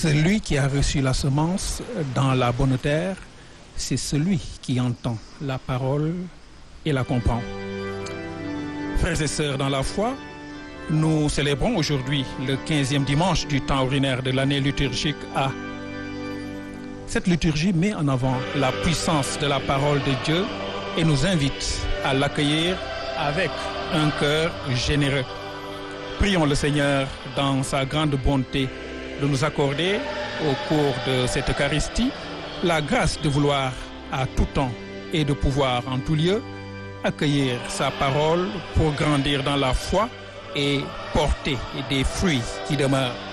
Celui qui a reçu la semence dans la bonne terre, c'est celui qui entend la parole et la comprend. Frères et sœurs dans la foi, nous célébrons aujourd'hui le 15e dimanche du temps ordinaire de l'année liturgique A. Cette liturgie met en avant la puissance de la parole de Dieu et nous invite à l'accueillir avec un cœur généreux. Prions le Seigneur dans sa grande bonté de nous accorder au cours de cette Eucharistie la grâce de vouloir à tout temps et de pouvoir en tout lieu accueillir sa parole pour grandir dans la foi et porter des fruits qui demeurent.